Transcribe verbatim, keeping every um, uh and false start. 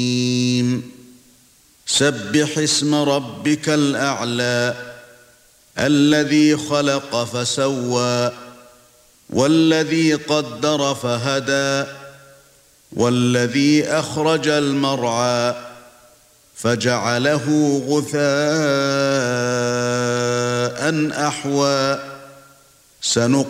سبح اسم ربك الأعلى الذي خلق فسوى والذي قدر فهدى والذي أخرج المرعى فجعله غثاء أحوى.